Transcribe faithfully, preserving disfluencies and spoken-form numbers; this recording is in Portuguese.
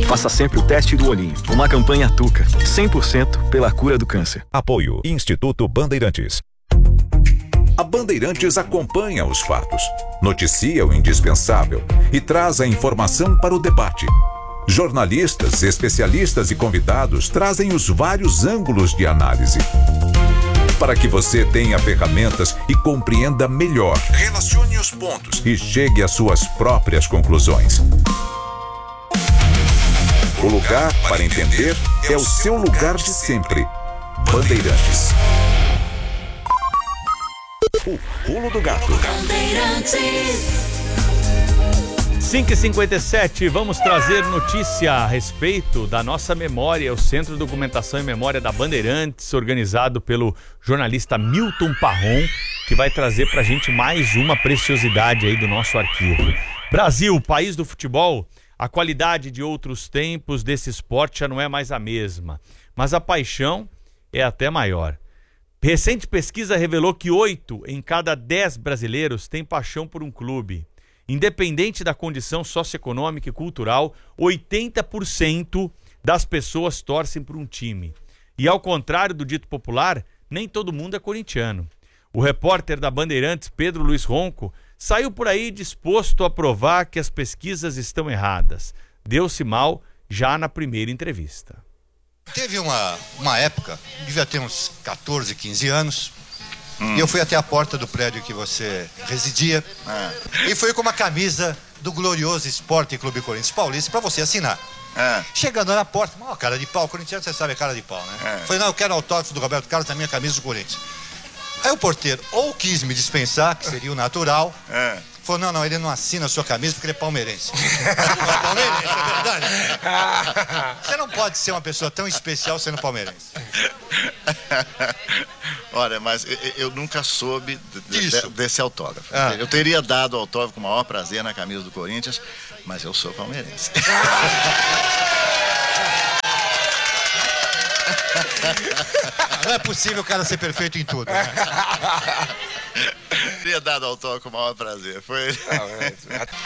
Faça sempre o teste do olhinho. Uma campanha Tuca, cem por cento pela cura do câncer. Apoio Instituto Bandeirantes. A Bandeirantes acompanha os fatos, noticia o indispensável e traz a informação para o debate. Jornalistas, especialistas e convidados trazem os vários ângulos de análise, para que você tenha ferramentas e compreenda melhor, relacione os pontos e chegue às suas próprias conclusões. O lugar para entender é o seu lugar de sempre. Bandeirantes. O pulo do gato. cinco e cinquenta e sete, vamos trazer notícia a respeito da nossa memória, o Centro de Documentação e Memória da Bandeirantes, organizado pelo jornalista Milton Parron, que vai trazer pra gente mais uma preciosidade aí do nosso arquivo. Brasil, país do futebol, a qualidade de outros tempos desse esporte já não é mais a mesma, mas a paixão é até maior. Recente pesquisa revelou que oito em cada dez brasileiros têm paixão por um clube. Independente da condição socioeconômica e cultural, oitenta por cento das pessoas torcem por um time. E ao contrário do dito popular, nem todo mundo é corintiano. O repórter da Bandeirantes, Pedro Luiz Ronco, saiu por aí disposto a provar que as pesquisas estão erradas. Deu-se mal já na primeira entrevista. Teve uma, uma época, devia ter uns catorze, quinze anos, hum. e eu fui até a porta do prédio que você residia, ah. e fui com uma camisa do glorioso Esporte Clube Corinthians Paulista para você assinar. Ah. Chegando na porta, ó, cara de pau, corintiano, você sabe, é cara de pau, né? Ah. Falei, não, eu quero autógrafo do Roberto Carlos na minha camisa do Corinthians. Aí o porteiro ou quis me dispensar, que seria o natural, ah. falou, não, não, ele não assina a sua camisa porque ele é palmeirense. É palmeirense, é verdade. Você não pode ser uma pessoa tão especial sendo palmeirense. Olha, mas eu, eu nunca soube de, de, desse autógrafo. Ah. Eu teria dado o autógrafo com o maior prazer na camisa do Corinthians, mas eu sou palmeirense. Não é possível o cara ser perfeito em tudo, né? Teria dado autógrafo com o maior prazer. Foi...